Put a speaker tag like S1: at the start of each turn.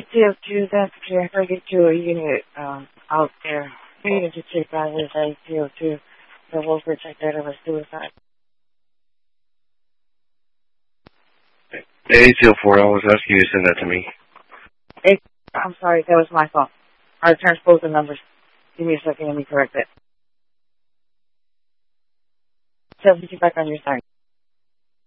S1: ACO2, that's clear. If I get to a unit out there, needing to check out with ACO2, the will protect that of a suicide.
S2: ACO4, I was asking you to send that to me.
S1: I'm sorry, that was my fault. I transposed the numbers. Give me a second, let me correct it. So, get you back on your side.